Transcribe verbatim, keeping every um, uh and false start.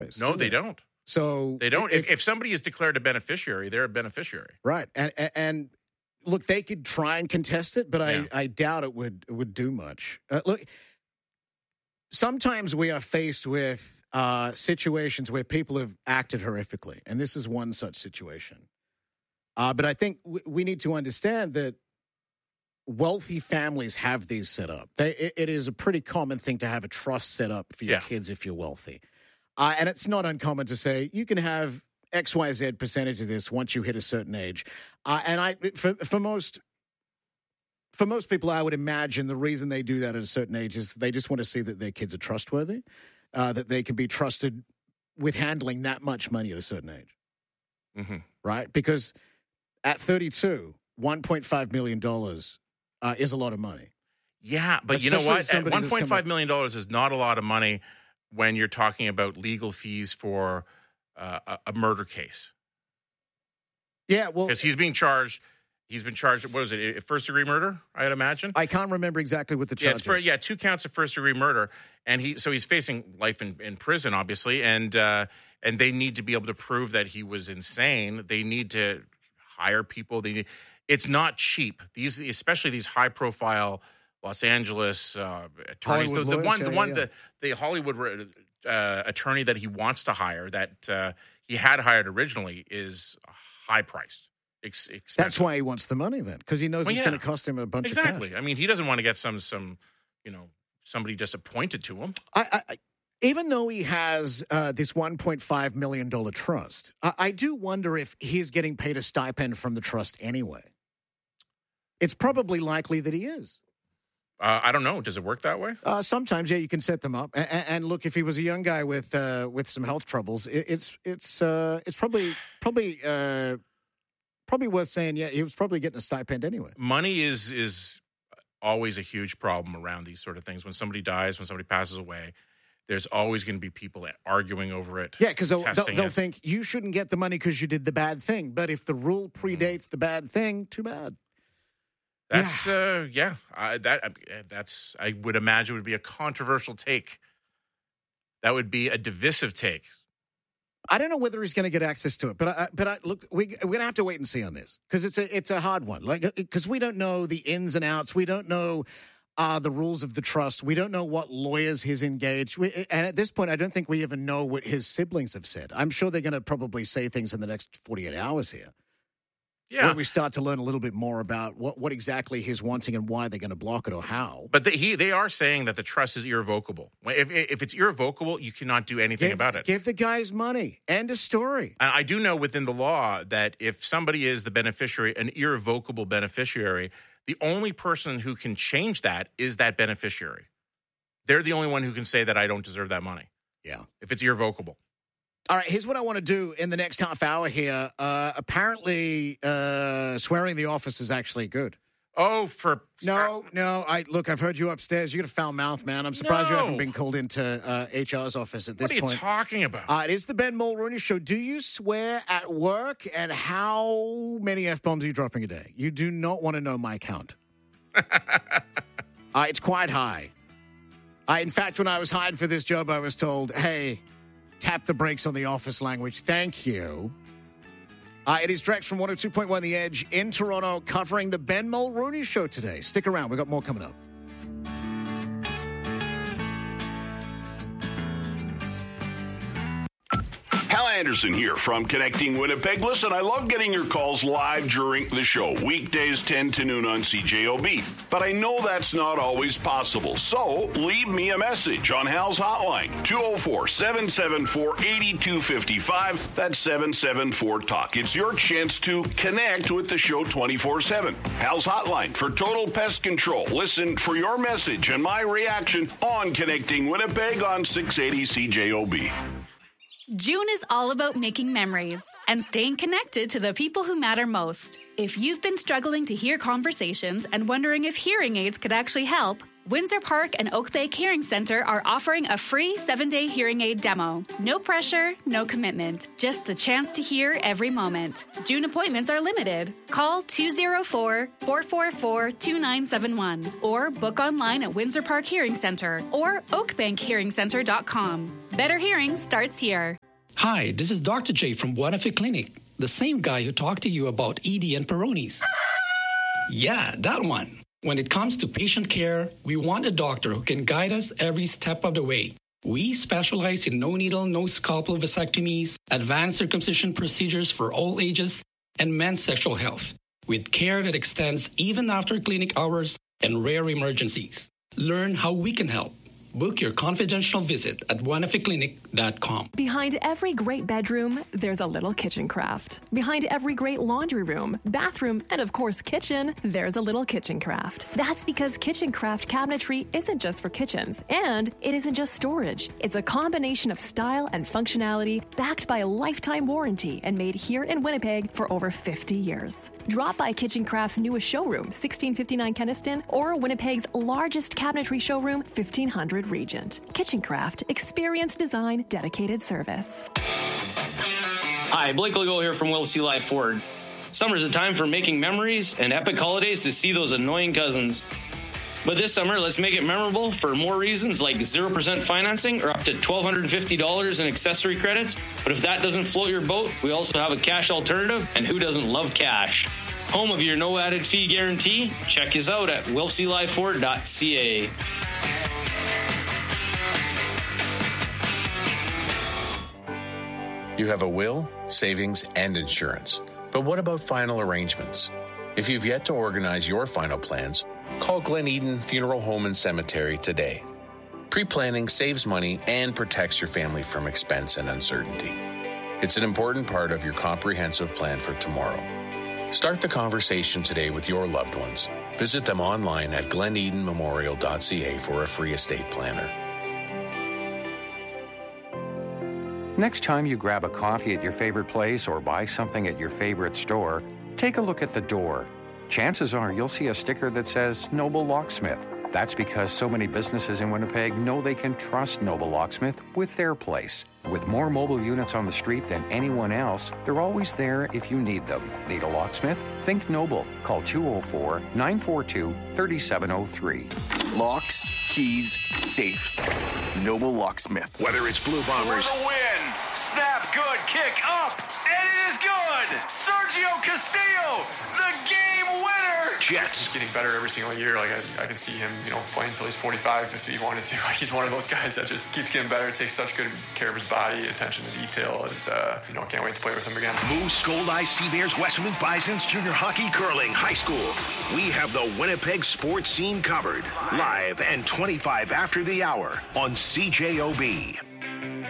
choice. No, do they don't. So They don't. If, If, if somebody is declared a beneficiary, they're a beneficiary. right, and, and and look, they could try and contest it, but Yeah. I, I doubt it would it would do much. Uh, look, sometimes we are faced with uh, situations where people have acted horrifically, and this is one such situation. Uh, but I think w- we need to understand that wealthy families have these set up. They, it, it is a pretty common thing to have a trust set up for your Yeah. kids if you're wealthy. Uh, and it's not uncommon to say you can have X Y Z percentage of this once you hit a certain age. Uh, and I, for, for most, for most people, I would imagine the reason they do that at a certain age is they just want to see that their kids are trustworthy, uh, that they can be trusted with handling that much money at a certain age, Mm-hmm. right? Because at thirty-two, one point five million dollars uh, is a lot of money. Yeah, but you know Especially what? At somebody that's one point come five up- million dollars is not a lot of money when you're talking about legal fees for uh, a, a murder case. Yeah, well, Because he's being charged. He's been charged. What was it? First degree murder, I'd imagine. I can't remember exactly what the Yeah, charge it's for, is. yeah, two counts of first degree murder, and he so he's facing life in, in prison, obviously, and uh, and they need to be able to prove that he was insane. They need to hire people. They need. It's not cheap. These, especially these high profile Los Angeles uh, attorneys. Hollywood the, the lawyers, one, yeah, the yeah, one, yeah. the the Hollywood uh, attorney that he wants to hire, that uh, he had hired originally, is high priced. Ex- expensive. That's why he wants the money then, because he knows Well, it's yeah. going to cost him a bunch exactly. of cash. I mean, he doesn't want to get some some, you know, somebody disappointed to him. I, I, I- even though he has uh, this one point five million dollars trust, I, I do wonder if he's getting paid a stipend from the trust anyway. It's probably likely that he is. Uh, I don't know. Does it work that way? Uh, sometimes, yeah, you can set them up. And, and look, if he was a young guy with uh, with some health troubles, it, it's it's uh, it's probably probably uh, probably worth saying. Yeah, he was probably getting a stipend anyway. Money is is always a huge problem around these sort of things. When somebody dies, when somebody passes away, there's always going to be people arguing over it. Yeah, because they'll, they'll, testing they'll it. think you shouldn't get the money because you did the bad thing. But if the rule predates the bad thing, too bad. That's uh, yeah. I, that uh, that's I would imagine would be a controversial take. That would be a divisive take. I don't know whether he's going to get access to it, but I, but I, look, we, we're going to have to wait and see on this because it's a it's a hard one. Like because we don't know the ins and outs, we don't know uh, the rules of the trust, we don't know what lawyers he's engaged. We, and at this point, I don't think we even know what his siblings have said. I'm sure they're going to probably say things in the next forty-eight hours here. Yeah, Where we start to learn a little bit more about what, what exactly he's wanting and why they're going to block it or how. but they, he they are saying that the trust is irrevocable. If if it's irrevocable, you cannot do anything Give, about it. give the guys money. End of story. And I do know within the law that if somebody is the beneficiary, an irrevocable beneficiary, the only person who can change that is that beneficiary. They're the only one who can say that I don't deserve that money. Yeah. If it's irrevocable. All right, here's what I want to do in the next half hour here. Uh, apparently, uh, swearing the office is actually good. Oh, for No, no. I look. I've heard you upstairs. You got a foul mouth, man. I'm surprised you No. haven't been called into uh, H R's office at this What are you point. talking about? Uh, it is the Ben Mulroney Show. Do you swear at work, and how many f bombs are you dropping a day? You do not want to know my count. uh, it's quite high. Uh, in fact, when I was hired for this job, I was told, "Hey, tap the brakes on the office language. Thank you." Uh, it is Drex from one oh two point one The Edge in Toronto covering the Ben Mulroney Show today. Stick around. We've got more coming up. Hal Anderson here from Connecting Winnipeg. Listen, I love getting your calls live during the show, weekdays ten to noon on C J O B. But I know that's not always possible. So leave me a message on Hal's hotline, two oh four, seven seven four, eight two five five. That's seven seven four talk. It's your chance to connect with the show twenty-four seven. Hal's hotline for total pest control. Listen for your message and my reaction on Connecting Winnipeg on six eighty C J O B. June is all about making memories and staying connected to the people who matter most. If you've been struggling to hear conversations and wondering if hearing aids could actually help, Windsor Park and Oak Bay Hearing Center are offering a free seven-day hearing aid demo. No pressure, no commitment, just the chance to hear every moment. June appointments are limited. Call two oh four, four four four, two nine seven one or book online at Windsor Park Hearing Center or oak bank hearing center dot com. Better hearing starts here. Hi, this is Doctor J from Buenafe Clinic, the same guy who talked to you about E D and Peyronie's. Yeah, that one. When it comes to patient care, we want a doctor who can guide us every step of the way. We specialize in no-needle, no-scalpel vasectomies, advanced circumcision procedures for all ages, and men's sexual health, with care that extends even after clinic hours and rare emergencies. Learn how we can help. Book your confidential visit at buenafe clinic dot com. Behind every great bedroom, there's a little kitchen craft. Behind every great laundry room, bathroom, and of course kitchen, there's a little kitchen craft. That's because kitchen craft cabinetry isn't just for kitchens, and it isn't just storage. It's a combination of style and functionality backed by a lifetime warranty and made here in Winnipeg for over fifty years. Drop by Kitchen Craft's newest showroom, sixteen fifty-nine Kenniston, or Winnipeg's largest cabinetry showroom, fifteen hundred Regent. Kitchen Craft, experience design, dedicated service. Hi, Blake Legault here from Will C. Live Ford. Summer's a time for making memories and epic holidays to see those annoying cousins. But this summer, let's make it memorable for more reasons like zero percent financing or up to one thousand two hundred fifty dollars in accessory credits. But if that doesn't float your boat, we also have a cash alternative, and who doesn't love cash? Home of your no added fee guarantee? Check us out at will c live ford dot c a. You have a will, savings, and insurance. But what about final arrangements? If you've yet to organize your final plans, call Glen Eden Funeral Home and Cemetery today. Pre-planning saves money and protects your family from expense and uncertainty. It's an important part of your comprehensive plan for tomorrow. Start the conversation today with your loved ones. Visit them online at glen eden memorial dot c a for a free estate planner. Next time you grab a coffee at your favorite place or buy something at your favorite store, take a look at the door. Chances are you'll see a sticker that says Noble Locksmith. That's because so many businesses in Winnipeg know they can trust Noble Locksmith with their place. With more mobile units on the street than anyone else, they're always there if you need them. Need a locksmith? Think Noble. Call two oh four, nine four two, three seven oh three. Locks, keys, safes. Noble Locksmith. Whether it's Blue Bombers. For the win. Snap, good, kick up, and it is good. Sergio Castillo, the game winner. Jets. He's getting better every single year. Like I, I can see him, you know, playing until he's forty-five if he wanted to. Like he's one of those guys that just keeps getting better, takes such good care of his body, attention to detail. Is uh, you know, can't wait to play with him again. Moose, Gold Eyes, Sea Bears, Westman Bisons, junior hockey, curling, high school. We have the Winnipeg sports scene covered. Live and twenty-five after the hour on C J O B.